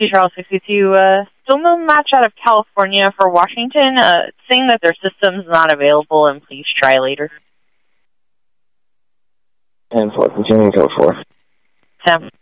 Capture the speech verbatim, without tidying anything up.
Charles sixty-two, uh, still no match out of California for Washington, uh, saying that their system's not available and please try later. ten four, continuing code four. ten